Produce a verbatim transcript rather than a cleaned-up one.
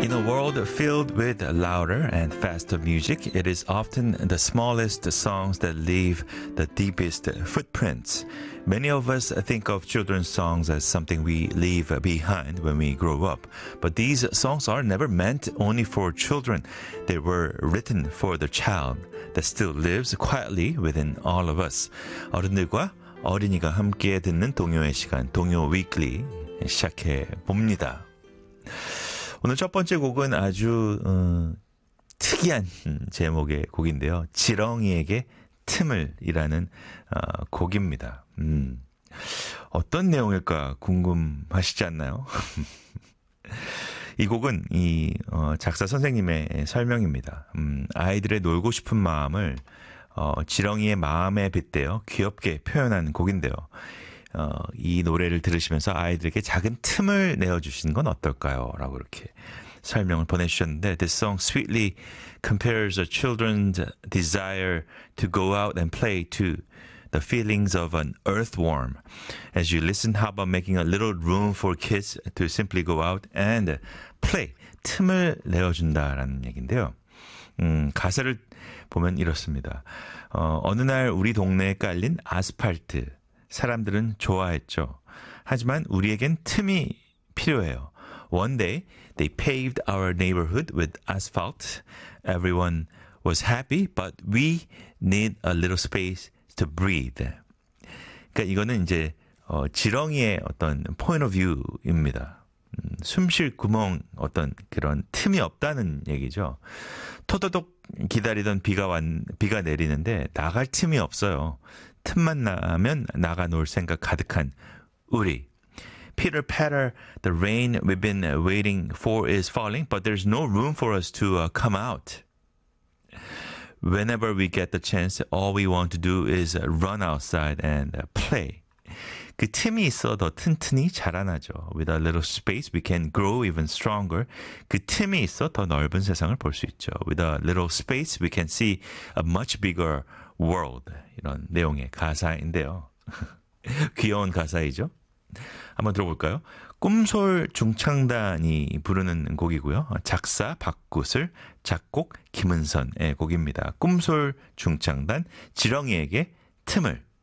In a world filled with louder and faster music, it is often the smallest songs that leave the deepest footprints. Many of us think of children's songs as something we leave behind when we grow up. But these songs are never meant only for children. They were written for the child that still lives quietly within all of us. 어른들과 어린이가 함께 듣는 동요의 시간, 동요 위클리 시작해 봅니다. 오늘 첫 번째 곡은 아주 어, 특이한 제목의 곡인데요. 지렁이에게 틈을이라는 어, 곡입니다. 음, 어떤 내용일까 궁금하시지 않나요? 이 곡은 이 어, 작사 선생님의 설명입니다. 음, 아이들의 놀고 싶은 마음을 어, 지렁이의 마음에 빗대어 귀엽게 표현한 곡인데요. 어, 이 노래를 들으시면서 아이들에게 작은 틈을 내어주시는 건 어떨까요? 라고 이렇게 설명을 보내주셨는데 This song sweetly compares a children's desire to go out and play to the feelings of an earthworm. As you listen, how about making a little room for kids to simply go out and play? 틈을 내어준다라는 얘기인데요. 음, 가사를 보면 이렇습니다. 어, 어느 날 우리 동네에 깔린 아스팔트 사람들은 좋아했죠. 하지만 우리에겐 틈이 필요해요. One day, they paved our neighborhood with asphalt. Everyone was happy, but we need a little space to breathe. 그러니까 이거는 이제 어, 지렁이의 어떤 point of view입니다. 음, 숨쉴 구멍, 어떤 그런 틈이 없다는 얘기죠. 토도독 기다리던 비가 왔, 비가 내리는데 나갈 틈이 없어요. 틈만 나면 나가 놀 생각 가득한 우리. Pitter patter, the rain we've been waiting for is falling, but there's no room for us to uh, come out. Whenever we get the chance, all we want to do is run outside and play. 그 틈이 있어 더 튼튼히 자라나죠. With a little space, we can grow even stronger. 그 틈이 있어 더 넓은 세상을 볼 수 있죠. With a little space, we can see a much bigger world. 이런 내용의 가사인데요. 귀여운 가사이죠. 한번 들어볼까요? 꿈솔 중창단이 부르는 곡이고요. 작사 박구슬, 작곡 김은선의 곡입니다. 꿈솔 중창단, 지렁이에게 틈을.